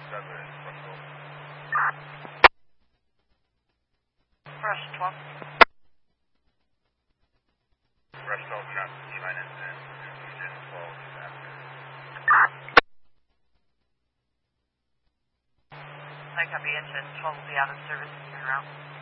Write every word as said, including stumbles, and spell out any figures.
seven, Russell. Rush twelve. Rush twelve, traffic T-minus and confusion twelve is after. I copy engine twelve will be out of service and route.